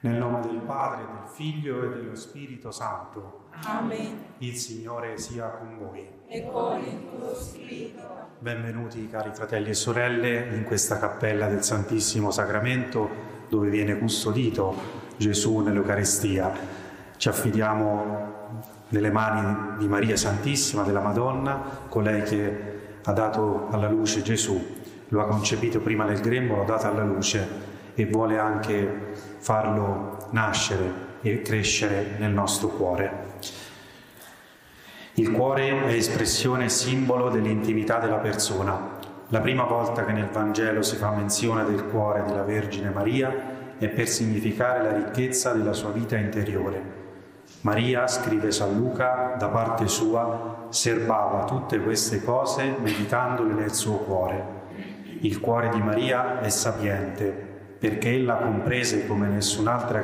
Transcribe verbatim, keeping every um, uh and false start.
Nel nome del Padre, del Figlio e dello Spirito Santo. Amen. Il Signore sia con voi. E con il tuo spirito. Benvenuti cari fratelli e sorelle in questa cappella del Santissimo Sacramento dove viene custodito Gesù nell'Eucaristia. Ci affidiamo nelle mani di Maria Santissima, della Madonna, colei che ha dato alla luce Gesù, lo ha concepito prima nel grembo, l'ha dato alla luce e vuole anche farlo nascere e crescere nel nostro cuore. Il cuore è espressione e simbolo dell'intimità della persona. La prima volta che nel Vangelo si fa menzione del cuore della Vergine Maria è per significare la ricchezza della sua vita interiore. Maria, scrive San Luca, da parte sua, serbava tutte queste cose meditandole nel suo cuore. Il cuore di Maria è sapiente, perché ella comprese come nessun'altra